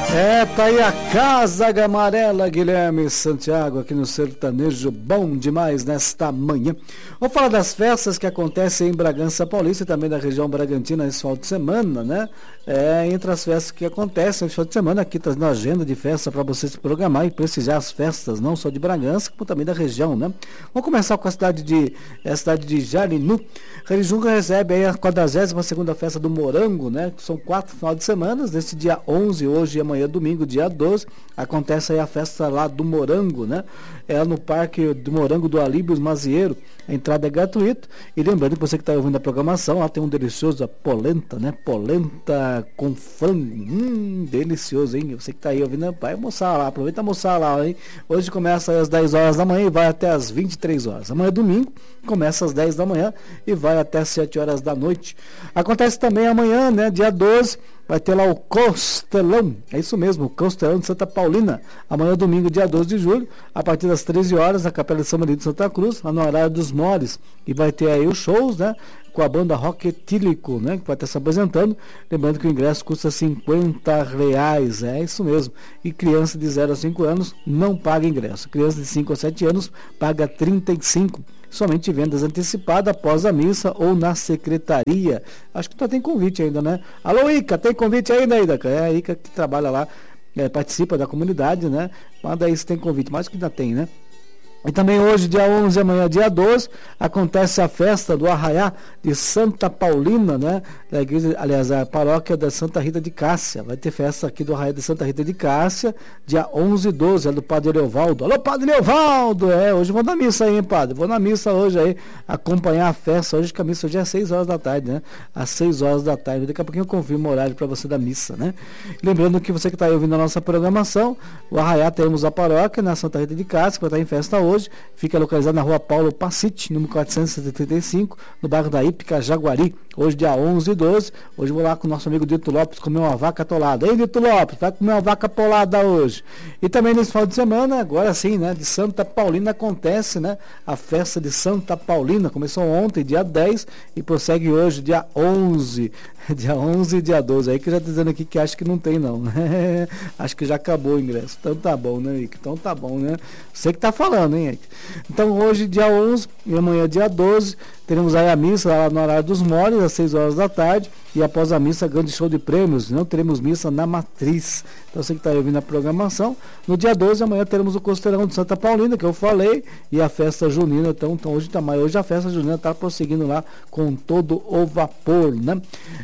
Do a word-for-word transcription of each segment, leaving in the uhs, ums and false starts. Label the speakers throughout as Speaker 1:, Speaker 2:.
Speaker 1: É, tá aí a Casa Amarela, Guilherme Santiago, aqui no Sertanejo Bom Demais nesta manhã. Vamos falar das festas que acontecem em Bragança Paulista e também da região Bragantina esse final de semana, né? É, entre as festas que acontecem esse final de semana, aqui trazendo a agenda de festa para você se programar e prestigiar as festas, não só de Bragança, como também da região, né? Vamos começar com a cidade de, a cidade de Jarinu. Jarinu recebe aí a quadragésima segunda festa do Morango, né? São quatro final de semana, desse dia onze, hoje e amanhã, domingo, dia doze, acontece aí a festa lá do Morango, né? É no Parque do Morango do Alíbios Mazieiro. A entrada é gratuita. E lembrando que você que está ouvindo a programação, lá tem um delicioso polenta, né? Polenta com frango. Hum, delicioso, hein? Você que está aí ouvindo, vai almoçar lá, aproveita almoçar lá, hein? Hoje começa às dez horas da manhã e vai até às vinte e três horas. Amanhã é domingo, começa às dez da manhã e vai até às sete horas da noite. Acontece também amanhã, né? Dia doze. Vai ter lá o Costelão, é isso mesmo, o Costelão de Santa Paulina, amanhã domingo, dia doze de julho, a partir das treze horas, na Capela de São Benedito de Santa Cruz, lá no horário dos Mores, e vai ter aí os shows, né, com a banda Rock Etílico, né, que vai estar se apresentando, lembrando que o ingresso custa cinquenta reais, é isso mesmo, e criança de zero a cinco anos não paga ingresso, criança de cinco a sete anos paga trinta e cinco reais. Somente vendas antecipadas após a missa ou na secretaria. Acho que não tem convite ainda, né? Alô, Ica, tem convite ainda, Ica? É a Ica que trabalha lá, é, participa da comunidade, né? Manda aí se tem convite, mas que ainda tem, né? E também hoje, dia onze, amanhã, dia doze, acontece a festa do Arraiá de Santa Paulina, né? Da igreja, aliás, a paróquia da Santa Rita de Cássia. Vai ter festa aqui do Arraiá de Santa Rita de Cássia, dia onze e doze, é do Padre Leovaldo. Alô, Padre Leovaldo! É, hoje vou na missa aí, hein, Padre? Vou na missa hoje aí, acompanhar a festa. Hoje, que a missa hoje é às seis horas da tarde, né? Às seis horas da tarde. Daqui a pouquinho eu confirmo o horário para você da missa, né? Lembrando que você que está aí ouvindo a nossa programação, o Arraiá temos a paróquia na Santa Rita de Cássia, que vai estar em festa hoje. Hoje, fica localizado na rua Paulo Pacite, número quatrocentos e setenta e cinco, no bairro da Ípica, Jaguari. Hoje, dia onze e doze, hoje vou lá com o nosso amigo Dito Lopes comer uma vaca atolada. Ei, Dito Lopes, vai comer uma vaca atolada hoje. E também nesse final de semana, agora sim, né, de Santa Paulina acontece, né, a festa de Santa Paulina. Começou ontem, dia dez, e prossegue hoje, dia onze. Dia onze e dia doze. Aí que já tá dizendo aqui que acho que não tem, não. Acho que já acabou o ingresso. Então tá bom, né, Ike? Então tá bom, né? Você que tá falando, hein, Ike? Então hoje, dia onze, e amanhã, dia doze, teremos aí a missa lá no horário dos Mores, às seis horas da tarde. E após a missa, grande show de prêmios. Não teremos missa na Matriz. Então você que está aí ouvindo a programação. No dia doze, amanhã teremos o Costelão de Santa Paulina, que eu falei. E a festa junina. Então, então hoje, tá, hoje a festa junina está prosseguindo lá com todo o vapor, né?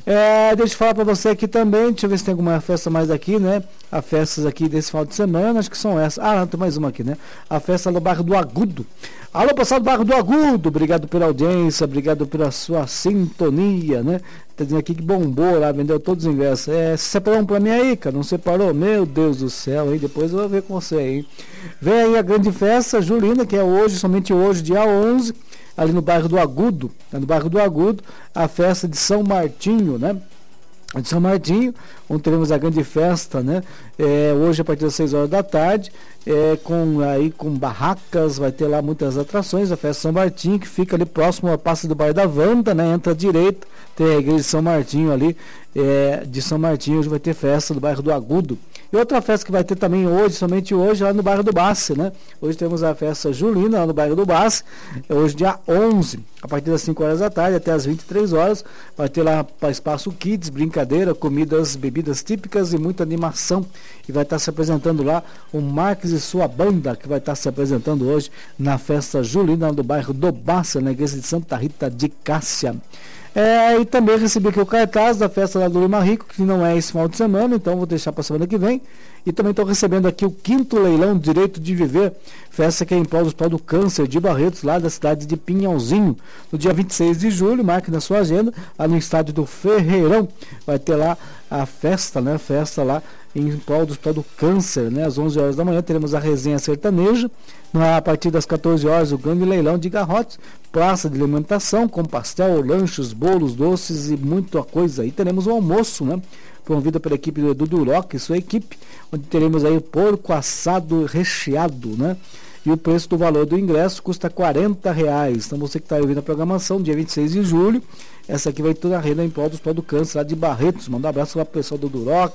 Speaker 1: É, deixa eu falar para você aqui também. Deixa eu ver se tem alguma festa mais aqui, né? As festas aqui desse final de semana, acho que são essas. Ah, não, tem mais uma aqui, né? A festa do bairro do Agudo. Alô, pessoal do bairro do Agudo, obrigado pela audiência, obrigado pela sua sintonia, né? Tá dizendo aqui que bombou lá, vendeu todos os ingressos. É, você separou um pra mim aí, cara? Não separou? Meu Deus do céu, hein? Depois eu vou ver com você aí. Vem aí a grande festa julina, que é hoje, somente hoje, dia onze, ali no bairro do Agudo, no bairro do Agudo, a festa de São Martinho, né? De São Martinho, onde teremos a grande festa, né? É, hoje a partir das seis horas da tarde, é, com, aí, com barracas, vai ter lá muitas atrações, a festa de São Martinho, que fica ali próximo à Praça do Bairro da Vanda, né? Entra à direita, tem a igreja de São Martinho ali, é, de São Martinho, hoje vai ter festa do bairro do Agudo. E outra festa que vai ter também hoje, somente hoje, lá no bairro do Basse, né? Hoje temos a festa julina lá no bairro do Basse, é hoje dia onze, a partir das cinco horas da tarde até as vinte e três horas, vai ter lá para espaço kids, brincadeira, comidas, bebidas típicas e muita animação. E vai estar se apresentando lá o Marques e sua banda, que vai estar se apresentando hoje na festa julina do bairro do Basse, na igreja de Santa Rita de Cássia. É, e também recebi aqui o cartaz da festa lá do Lima Rico, que não é esse final de semana, então vou deixar para a semana que vem. E também estou recebendo aqui o quinto leilão Direito de Viver, festa que é em prol do Hospital do Câncer de Barretos, lá da cidade de Pinhalzinho. No dia vinte e seis de julho, marque na sua agenda, lá no estádio do Ferreirão, vai ter lá a festa, né? Festa lá em prol do Hospital do Câncer, né? Às onze horas da manhã teremos a resenha sertaneja. A partir das quatorze horas, o grande leilão de garrotes, praça de alimentação com pastel, lanchos, bolos, doces e muita coisa. E teremos o almoço, né? Promovido pela equipe do Edu Duroc e sua equipe, onde teremos aí o porco assado recheado, né? E o preço do valor do ingresso custa quarenta reais. Então você que está ouvindo a programação, dia vinte e seis de julho, essa aqui vai toda a renda em prol do Hospital do Câncer lá de Barretos. Manda um abraço lá para o pessoal do Duroc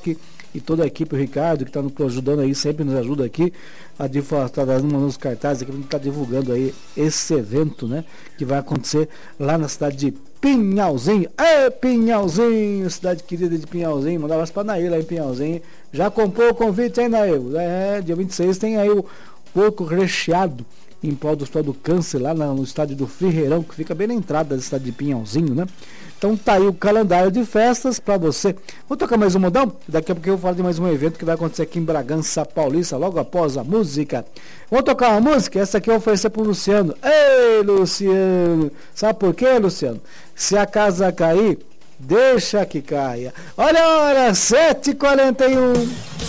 Speaker 1: e toda a equipe, o Ricardo, que está nos ajudando aí, sempre nos ajuda aqui, a divulgar, tá dando nos cartazes aqui, a gente está divulgando aí esse evento, né, que vai acontecer lá na cidade de Pinhalzinho. É, Pinhalzinho, cidade querida de Pinhalzinho, mandar abraço pra Nair lá em Pinhalzinho. Já comprou o convite, hein, Nair? É, dia vinte e seis tem aí o porco recheado em prol do Hospital do Câncer, lá no estádio do Ferreirão, que fica bem na entrada da cidade de Pinhalzinho, né? Então tá aí o calendário de festas para você. Vou tocar mais um modão? Daqui a pouco eu vou falar de mais um evento que vai acontecer aqui em Bragança Paulista, logo após a música. Vou tocar uma música? Essa aqui eu vou oferecer pro Luciano. Ei, Luciano! Sabe por quê, Luciano? Se a casa cair, deixa que caia. Olha a hora, sete e quarenta e um.